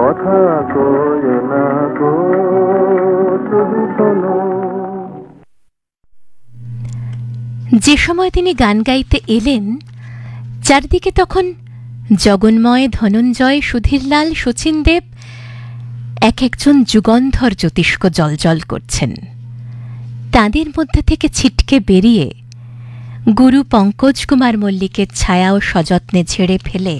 কথা কয় না গো শুধু শোনো। যে সময় তিনি গান গাইতে এলেন, চারদিকে তখন জগন্ময়, ধনঞ্জয়, সুধীরলাল, শচীন দেব এক একজন যুগন্ধর জ্যোতিষ্ক জ্বলজ্বল করছেন। তাঁদের মধ্যে থেকে ছিটকে বেরিয়ে গুরু পঙ্কজ কুমার মল্লিকের ছায়াও সযত্নে ঝেড়ে ফেলে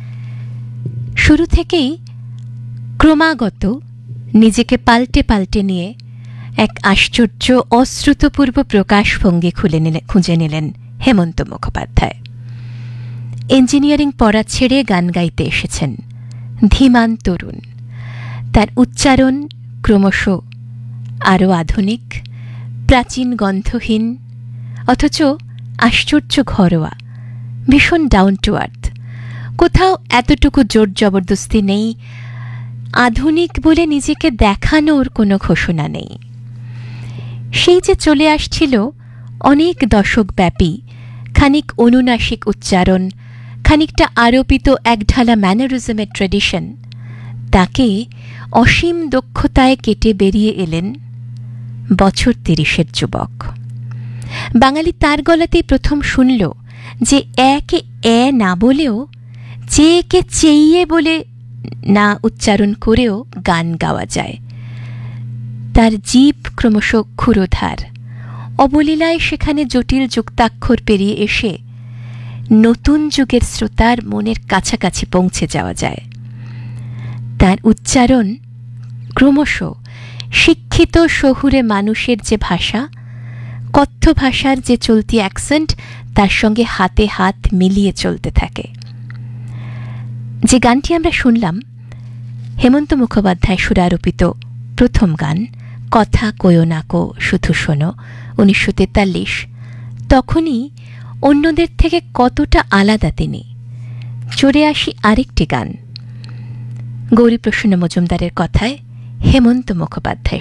শুরু থেকেই ক্রমাগত নিজেকে পাল্টে পাল্টে নিয়ে এক আশ্চর্য অশ্রুতপূর্ব প্রকাশভঙ্গি খুঁজে নিলেন হেমন্ত মুখোপাধ্যায়। ইঞ্জিনিয়ারিং পড়া ছেড়ে গান গাইতে এসেছেন, ধীমান তরুণ। তার উচ্চারণ ক্রমশ আরও আধুনিক, প্রাচীন গন্ধহীন, অথচ আশ্চর্য ঘরোয়া, ভীষণ ডাউন টু আর্থ। কোথাও এতটুকু জোর জবরদস্তি নেই, আধুনিক বলে নিজেকে দেখানোর কোনো ঘোষণা নেই। সেই যে চলে আসছিল অনেক দশকব্যাপী খানিক অনুনাসিক উচ্চারণ, খানিকটা আরোপিত একঢালা ম্যানারিজমের ট্র্যাডিশন, তাকে অসীম দক্ষতায় কেটে বেরিয়ে এলেন বছর ৩০-এর যুবক। বাঙালি তার গলাতেই প্রথম শুনল যে একে এ না বলেও, চেয়েকে চেয়ে বলে না উচ্চারণ করেও গান গাওয়া যায়। তার জিভ ক্রমশ ক্ষুরোধার, অবলীলায় সেখানে জটিল যুক্তাক্ষর পেরিয়ে এসে নতুন যুগের শ্রোতার মনের কাছাকাছি পৌঁছে যাওয়া যায়। তার উচ্চারণ ক্রমশ শিক্ষিত শহুরে মানুষের যে ভাষা, কথ্য ভাষার যে চলতি অ্যাকসেন্ট, তার সঙ্গে হাতে হাত মিলিয়ে চলতে থাকে। যে গানটি আমরা শুনলাম, হেমন্ত মুখোপাধ্যায় সুরারোপিত প্রথম গান, কথা কয়ো না কো শুধু শোনো, 1943, তখনই অন্যদের থেকে কতটা আলাদা তিনি। চড়ে আসি আরেকটি গান, গৌরীপ্রসন্ন মজুমদারের কথায় হেমন্ত মুখোপাধ্যায়